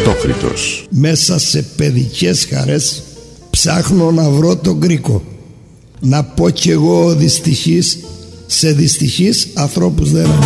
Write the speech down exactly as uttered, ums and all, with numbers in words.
Χαρτόφριτος. Μέσα σε παιδικές χαρές ψάχνω να βρω τον κρίκο. Να πω κι εγώ ο δυστυχής, σε δυστυχείς ανθρώπους δεν